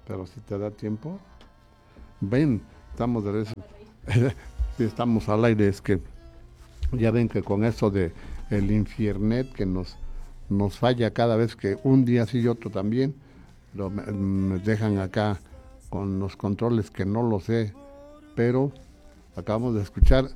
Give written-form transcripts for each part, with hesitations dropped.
pero si te da tiempo, ven, estamos de eso. Si estamos al aire, es que ya ven que con eso de el infiernet que nos falla cada vez que un día sí y otro también, me dejan acá con los controles que no lo sé, pero acabamos de escuchar.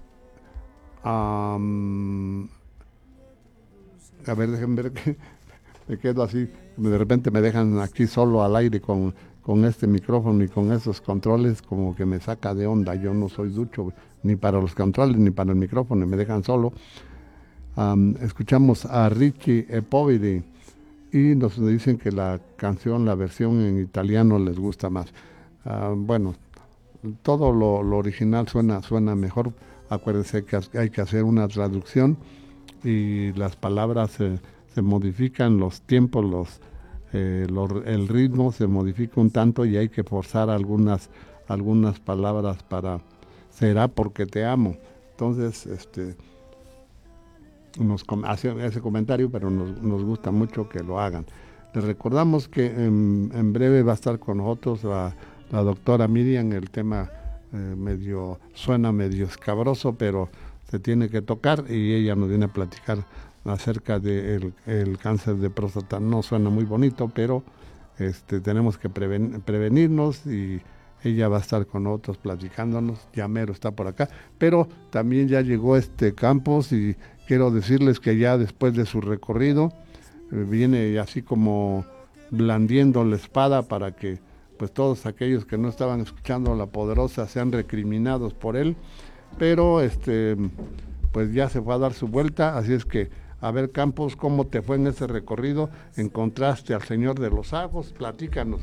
A ver, déjenme ver que me quedo así, de repente me dejan aquí solo al aire con este micrófono y con esos controles, como que me saca de onda. Yo no soy ducho ni para los controles ni para el micrófono, y me dejan solo. Escuchamos a Richie e Poveri y nos dicen que la canción, la versión en italiano les gusta más. Bueno, todo lo original suena mejor. Acuérdense que hay que hacer una traducción y las palabras se modifican, los tiempos, el ritmo se modifica un tanto y hay que forzar algunas palabras para será porque te amo. Entonces, nos hacen ese comentario, pero nos gusta mucho que lo hagan. Les recordamos que en breve va a estar con nosotros la doctora Miriam. El tema suena medio escabroso, pero se tiene que tocar y ella nos viene a platicar acerca del el cáncer de próstata. No suena muy bonito, pero tenemos que prevenirnos y ella va a estar con nosotros platicándonos. Ya mero está por acá, pero también ya llegó Campos y quiero decirles que ya después de su recorrido viene así como blandiendo la espada para que pues todos aquellos que no estaban escuchando La Poderosa sean recriminados por él, pero pues ya se fue a dar su vuelta, así es que a ver, Campos, ¿cómo te fue en ese recorrido? ¿Encontraste al Señor de los Ajos? Platícanos.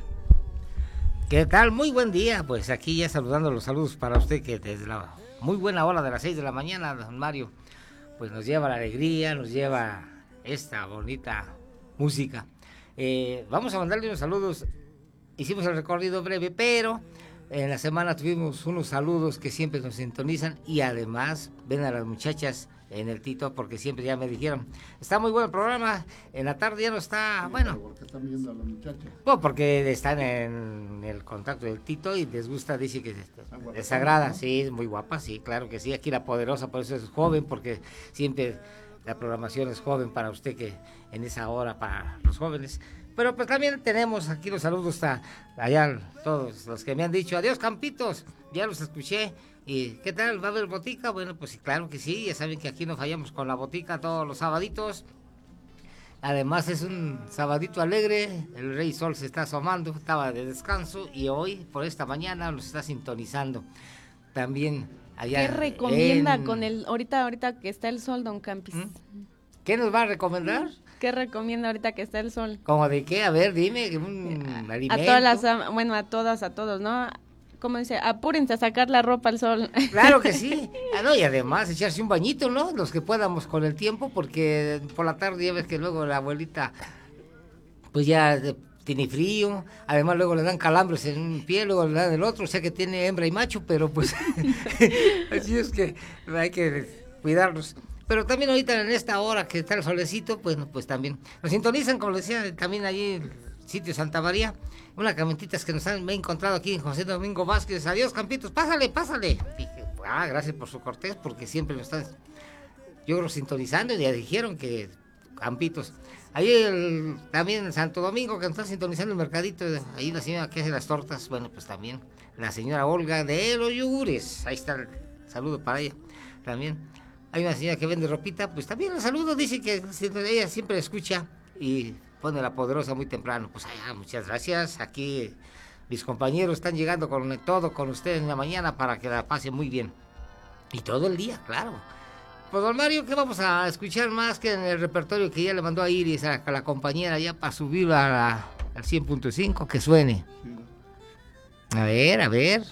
¿Qué tal? Muy buen día, pues aquí ya saludando los saludos para usted que desde la muy buena hora de las 6 de la mañana, don Mario, pues nos lleva la alegría, nos lleva esta bonita música. Vamos a mandarle unos saludos. Hicimos el recorrido breve, pero en la semana tuvimos unos saludos que siempre nos sintonizan y además ven a las muchachas en el Tito, porque siempre ya me dijeron, está muy bueno el programa, en la tarde ya no está, bueno. ¿Por qué están viendo a las muchachas? Bueno, porque están en el contacto del Tito y les gusta, dice que les agrada, ¿no? Sí, es muy guapa, sí, claro que sí, aquí la Poderosa, por eso es joven, porque siempre la programación es joven para usted, que en esa hora para los jóvenes. Pero pues también tenemos aquí los saludos allá, todos los que me han dicho, adiós Campitos, ya los escuché, y ¿qué tal? ¿Va a haber botica? Bueno, pues sí, claro que sí, ya saben que aquí no fallamos con la botica todos los sabaditos. Además es un sabadito alegre, el Rey Sol se está asomando, estaba de descanso y hoy, por esta mañana, nos está sintonizando. También allá. ¿Qué recomienda ahorita que está el sol, don Campis? ¿Qué nos va a recomendar? ¿Qué recomienda ahorita que está el sol? ¿Cómo de qué? A ver, dime, un alimento. A todos, ¿no? Como dice, apúrense a sacar la ropa al sol. Claro que sí. No, y además echarse un bañito, ¿no? Los que podamos con el tiempo, porque por la tarde ya ves que luego la abuelita, pues ya tiene frío, además luego le dan calambres en un pie, luego le dan el otro, o sea que tiene hembra y macho, pero pues así es que hay que cuidarlos. Pero también ahorita en esta hora que está el solecito, pues también nos sintonizan, como decía, también allí en el sitio Santa María, unas camentitas que me he encontrado aquí en José Domingo Vázquez. Adiós, Campitos, pásale. Dije, gracias por su cortés, porque siempre me están, yo creo, sintonizando, y ya dijeron que Campitos. Ahí también en Santo Domingo, que nos está sintonizando el mercadito, ahí la señora que hace las tortas, bueno, pues también la señora Olga de los yogures, ahí está el saludo para ella también. Hay una señora que vende ropita, pues también la saludo, dice que ella siempre escucha y pone La Poderosa muy temprano. Pues allá, muchas gracias. Aquí mis compañeros están llegando con todo con ustedes en la mañana para que la pasen muy bien. Y todo el día, claro. Pues don Mario, ¿qué vamos a escuchar más que en el repertorio que ya le mandó a Iris, a la compañera, ya para subirlo al 100.5, que suene? A ver.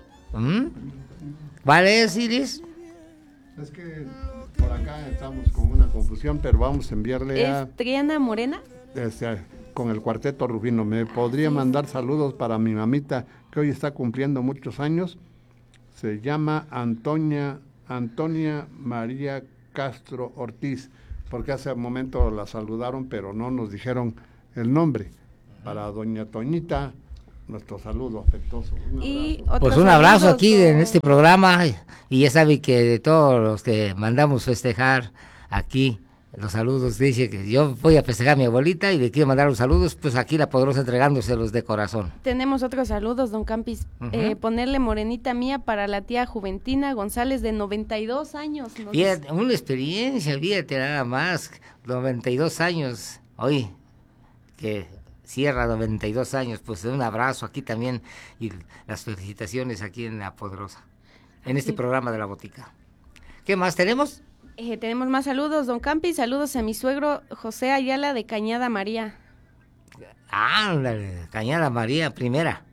¿Cuál es, Iris? Es que por acá estamos con una confusión, pero vamos a enviarle a... ¿Es Triana Morena? Con el Cuarteto Rufino. ¿Me podría mandar saludos para mi mamita, que hoy está cumpliendo muchos años? Se llama Antonia María Castro Ortiz, porque hace un momento la saludaron, pero no nos dijeron el nombre. Para doña Toñita, nuestro saludo afectuoso. Y pues un abrazo aquí en este programa, y ya sabe que de todos los que mandamos festejar aquí, los saludos, dice que yo voy a festejar a mi abuelita y le quiero mandar los saludos, pues aquí la Poderosa entregándoselos de corazón. Tenemos otros saludos, don Campis. Ponerle morenita mía para la tía Juventina González de 92 años. Fíjate, una experiencia, fíjate nada más, 92 años, hoy que cierra 92 años, pues un abrazo aquí también y las felicitaciones aquí en la Poderosa, en este programa de la Botica. ¿Qué más tenemos? Tenemos más saludos, don Campi. Saludos a mi suegro José Ayala de Cañada María. Cañada María primera.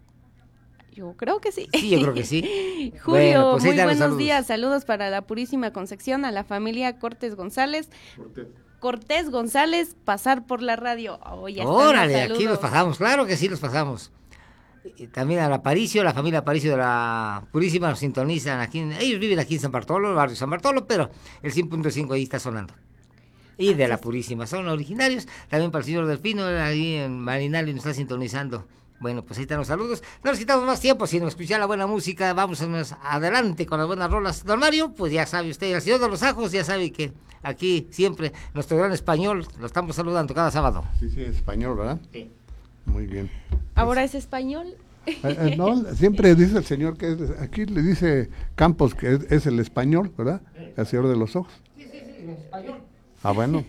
Yo creo que sí. Sí, yo creo que sí. Julio, bueno, pues muy buenos días. Saludos para la Purísima Concepción, a la familia Cortés González. Cortés González, pasar por la radio. Órale, aquí los pasamos, claro que sí los pasamos. Y también a la Aparicio, la familia Aparicio de la Purísima nos sintonizan aquí. Ellos viven aquí en San Bartolo, el barrio San Bartolo, pero el 100.5 ahí está sonando. Y de la Purísima son originarios. También para el señor Delfino, ahí en Marinal, nos está sintonizando. Bueno, pues ahí están los saludos. No nos quitamos más tiempo, sino escuchar la buena música. Vamos adelante con las buenas rolas. Don Mario, pues ya sabe usted, el señor de los ajos, ya sabe que aquí siempre nuestro gran español lo estamos saludando cada sábado. Sí, es español, ¿verdad? Sí. Muy bien. ¿Ahora es español? No, siempre dice el señor que aquí le dice Campos que es el español, ¿verdad? El señor de los ojos. Sí, el español. Ah, bueno.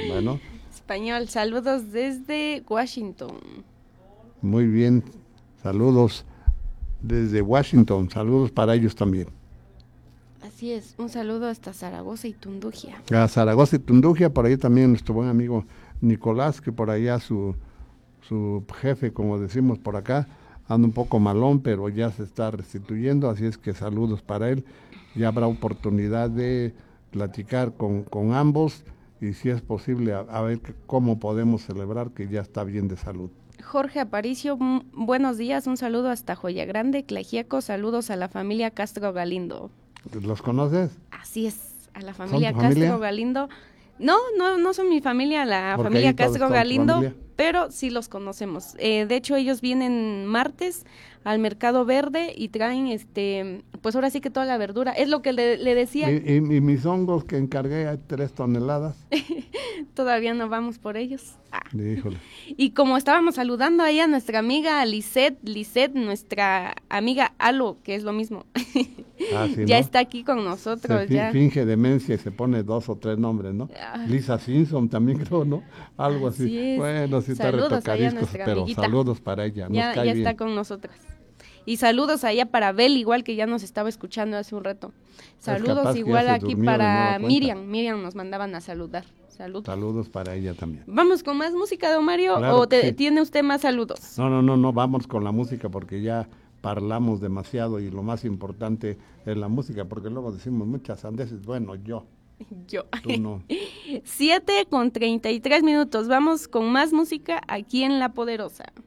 Español, saludos desde Washington. Muy bien, saludos desde Washington, saludos para ellos también. Así es, un saludo hasta Zaragoza y Tundugia. A Zaragoza y Tundugia, por ahí también nuestro buen amigo Nicolás, que por allá su jefe, como decimos por acá, anda un poco malón, pero ya se está restituyendo, así es que saludos para él. Ya habrá oportunidad de platicar con ambos y si es posible a ver cómo podemos celebrar que ya está bien de salud. Jorge Aparicio, buenos días, un saludo hasta Joya Grande, Clajiaco, saludos a la familia Castro Galindo. ¿Los conoces? Así es, a la familia ¿Son tu Castro familia? Galindo. No son mi familia, la Porque familia ahí todos Castro son tu Galindo, familia. pero sí los conocemos. De hecho, ellos vienen martes al Mercado Verde y traen, pues ahora sí que toda la verdura. Es lo que le decía. Y mis hongos que encargué 3 toneladas. Todavía no vamos por ellos. Híjole. Y como estábamos saludando ahí a nuestra amiga Lisette, nuestra amiga Alo, que es lo mismo, Sí, ya ¿no? está aquí con nosotros. Se ya finge demencia y se pone 2 o 3 nombres, ¿no? Lisa Simpson también creo, ¿no? Algo así. Es. Bueno, sí está Saludos allá a retocadiscos, nuestra pero amiguita. saludos para ella. Nos ya cae bien. está con nosotras. Y saludos allá para Bel, igual que ya nos estaba escuchando hace un rato. Saludos capaz que igual ya se aquí durmió de para nueva cuenta. Miriam nos mandaban a saludar. Saludos para ella también. ¿Vamos con más música, don Mario? Claro ¿O que sí. tiene usted más saludos? No, vamos con la música porque ya parlamos demasiado y lo más importante es la música, porque luego decimos muchas sandeces. Bueno, yo. Tú no. 7:33. Vamos con más música aquí en La Poderosa.